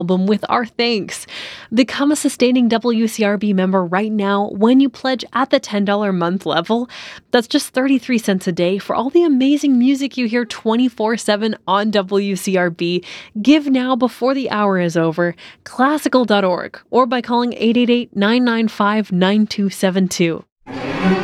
album with our thanks. Become a sustaining WCRB member right now when you pledge at the $10 a month level. That's just 33 cents a day for all the amazing music you hear 24/7 on WCRB. Give now before the hour is over. Classical.org or by calling 888-995-9272.